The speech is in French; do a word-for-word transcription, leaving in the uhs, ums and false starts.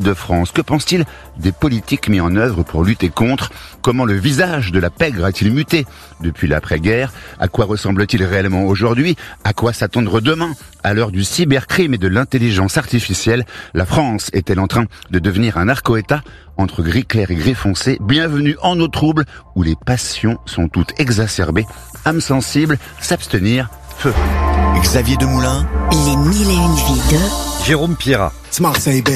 d'Île-de-France. Que pense-t-il des politiques mis en œuvre pour lutter contre? Comment le visage de la pègre a-t-il muté depuis l'après-guerre? À quoi ressemble-t-il réellement aujourd'hui? À quoi s'attendre demain? À l'heure du cybercrime et de l'intelligence artificielle, la France est-elle en train de devenir un narco-État entre gris clair et gris foncé? Bienvenue en eau trouble où les passions sont toutes exacerbées. Âme sensible, s'abstenir, feu. Xavier Demoulin, Les mille et une vies de Jérôme Pierrat.